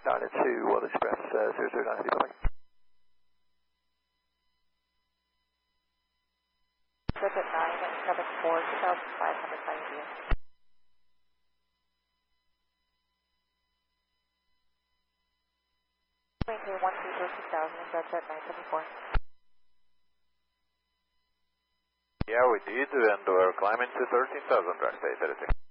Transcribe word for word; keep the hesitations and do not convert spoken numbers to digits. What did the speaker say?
Down into World Express uh, zero zero nine, bye-bye. Circuit nine, seven four, two thousand five hundred ninety. Maintain one three zero six thousand, that's at nine seven four. Yeah, we did, and we're climbing to thirteen thousand, drag stay thirty-six.